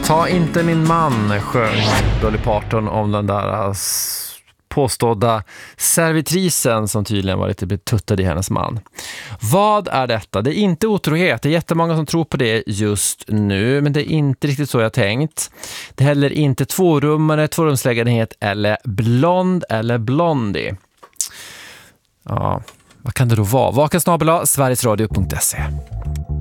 Ta inte min man, sjöng Dolly Parton om den där påstådda servitrisen som tydligen var lite betuttad i hennes man. Vad är detta? Det är inte otrohet. Det är jättemånga som tror på det just nu, men det är inte riktigt så jag tänkt. Det är heller inte tvårummare, tvårumslägenhet eller blond eller blondie. Ja, vad kan det då vara? Vakensnabel@sverigesradio.se.